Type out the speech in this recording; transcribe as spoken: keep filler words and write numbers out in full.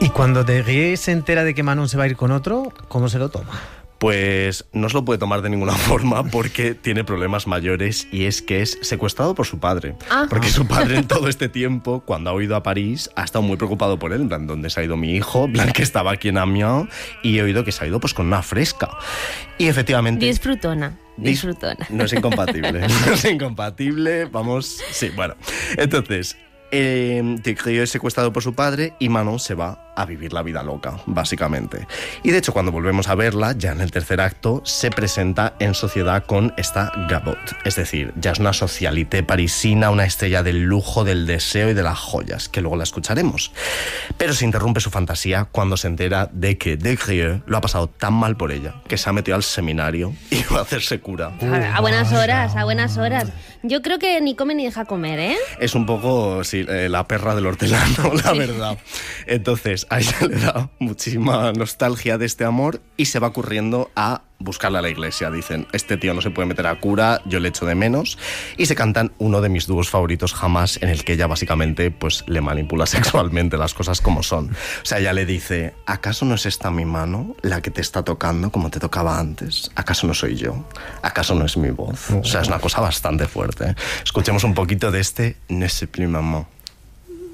Y cuando Desgrieux se entera de que Manon se va a ir con otro, ¿cómo se lo toma? Pues no se lo puede tomar de ninguna forma porque tiene problemas mayores, y es que es secuestrado por su padre. Ah. Porque su padre en todo este tiempo, cuando ha ido a París, ha estado muy preocupado por él, en plan, ¿dónde se ha ido mi hijo? En plan, que estaba aquí en Amiens, y he oído que se ha ido pues con una fresca. Y efectivamente... Disfrutona. Disfrutona. No es incompatible, no es incompatible, vamos... Sí, bueno. Entonces... Eh, Desgrieux es secuestrado por su padre y Manon se va a vivir la vida loca, básicamente. Y de hecho, cuando volvemos a verla, ya en el tercer acto, se presenta en sociedad con esta Gabot. Es decir, ya es una socialité parisina, una estrella del lujo, del deseo y de las joyas, que luego la escucharemos. Pero se interrumpe su fantasía cuando se entera de que Desgrieux lo ha pasado tan mal por ella, que se ha metido al seminario y va a hacerse cura. A, a buenas horas, a buenas horas. Yo creo que ni come ni deja comer, ¿eh? Es un poco, sí, eh, la perra del hortelano, la Sí. verdad. Entonces, a ella le da muchísima nostalgia de este amor y se va corriendo a buscarla a la iglesia. Dicen, este tío no se puede meter a cura, yo le echo de menos. Y se cantan uno de mis dúos favoritos jamás, en el que ella básicamente pues le manipula sexualmente, las cosas como son. O sea, ella le dice, ¿acaso no es esta mi mano la que te está tocando como te tocaba antes? ¿Acaso no soy yo? ¿Acaso no es mi voz? O sea, es una cosa bastante fuerte. Escuchemos un poquito de este Ne sais plus maman.